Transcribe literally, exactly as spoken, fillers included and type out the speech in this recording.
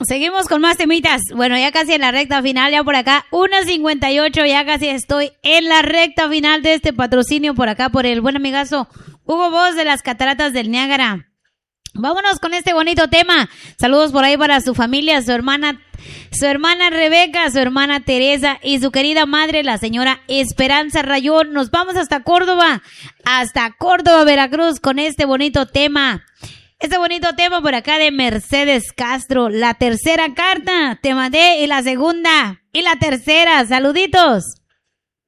Seguimos con más temitas. Bueno, ya casi en la recta final, ya por acá, una cincuenta y ocho, ya casi estoy en la recta final de este patrocinio por acá por el buen amigazo Hugo Boss de las Cataratas del Niágara. Vámonos con este bonito tema. Saludos por ahí para su familia, su hermana, su hermana Rebeca, su hermana Teresa y su querida madre, la señora Esperanza Rayón. Nos vamos hasta Córdoba, hasta Córdoba, Veracruz, con este bonito tema. Este bonito tema por acá de Mercedes Castro. La tercera carta te mandé y la segunda y la tercera. Saluditos.